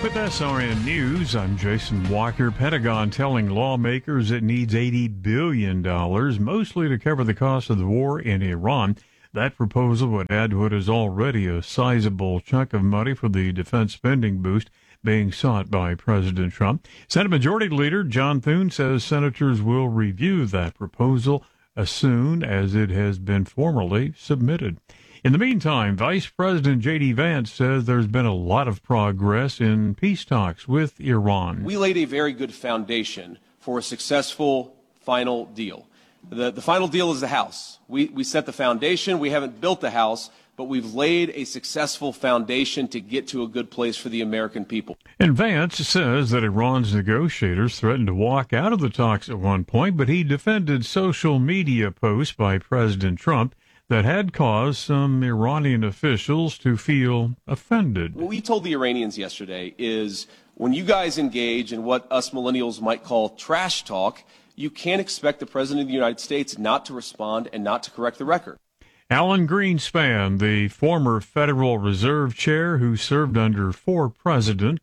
With SRN News, I'm Jason Walker. Pentagon telling lawmakers it needs $80 billion, mostly to cover the cost of the war in Iran. That proposal would add what is already a sizable chunk of money for the defense spending boost being sought by President Trump. Senate Majority Leader John Thune says senators will review that proposal as soon as it has been formally submitted. In the meantime, Vice President J.D. Vance says there's been a lot of progress in peace talks with Iran. We laid a very good foundation for a successful final deal. The final deal is the house. We set the foundation. We haven't built the house, but we've laid a successful foundation to get to a good place for the American people. And Vance says that Iran's negotiators threatened to walk out of the talks at one point, but he defended social media posts by President Trump that had caused some Iranian officials to feel offended. What we told the Iranians yesterday is when you guys engage in what us millennials might call trash talk, you can't expect the President of the United States not to respond and not to correct the record. Alan Greenspan, the former Federal Reserve Chair who served under four presidents,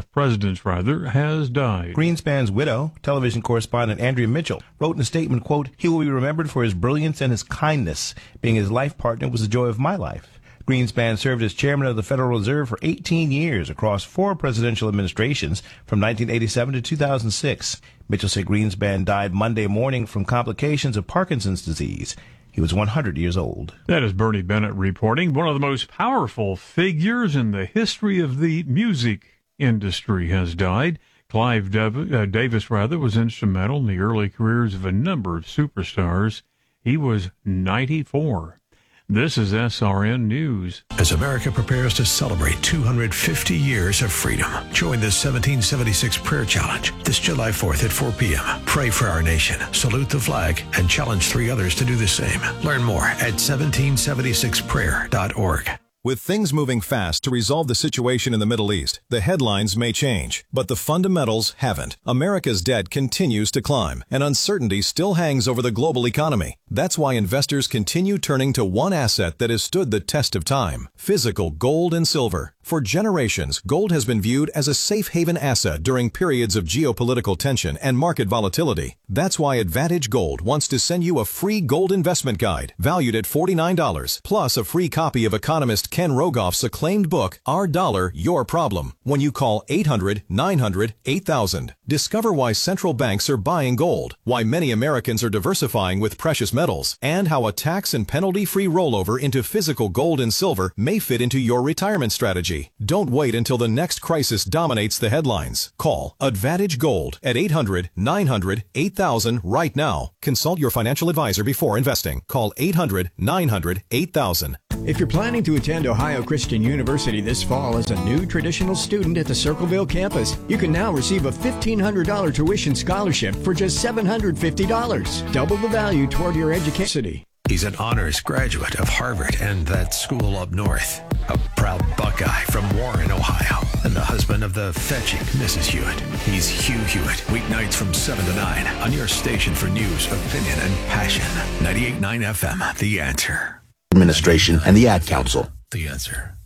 has died. Greenspan's widow, television correspondent Andrea Mitchell, wrote in a statement, quote, "He will be remembered for his brilliance and his kindness. Being his life partner was the joy of my life." Greenspan served as chairman of the Federal Reserve for 18 years across four presidential administrations from 1987 to 2006. Mitchell said Greenspan died Monday morning from complications of Parkinson's disease. He was 100 years old. That is Bernie Bennett reporting. One of the most powerful figures in the history of the music industry has died. Clive Davis was instrumental in the early careers of a number of superstars. He was 94. This is SRN News. As America prepares to celebrate 250 years of freedom, join the 1776 Prayer Challenge this July 4th at 4 p.m. Pray for our nation, salute the flag, and challenge 3 others to do the same. Learn more at 1776prayer.org. With things moving fast to resolve the situation in the Middle East, the headlines may change, but the fundamentals haven't. America's debt continues to climb, and uncertainty still hangs over the global economy. That's why investors continue turning to one asset that has stood the test of time: physical gold and silver. For generations, gold has been viewed as a safe haven asset during periods of geopolitical tension and market volatility. That's why Advantage Gold wants to send you a free gold investment guide valued at $49, plus a free copy of economist Ken Rogoff's acclaimed book, Our Dollar, Your Problem, when you call 800-900-8000. Discover why central banks are buying gold, why many Americans are diversifying with precious metals, and how a tax and penalty-free rollover into physical gold and silver may fit into your retirement strategy. Don't wait until the next crisis dominates the headlines. Call Advantage Gold at 800-900-8000 right now. Consult your financial advisor before investing. Call 800-900-8000. If you're planning to attend Ohio Christian University this fall as a new traditional student at the Circleville campus, you can now receive a $1,500 tuition scholarship for just $750. Double the value toward your education. He's an honors graduate of Harvard and that school up north. A proud Buckeye from Warren, Ohio. And the husband of the fetching Mrs. Hewitt. He's Hugh Hewitt. Weeknights from 7 to 9 on your station for news, opinion, and passion. 98.9 FM, The Answer. Administration and the Ad Council. The Answer.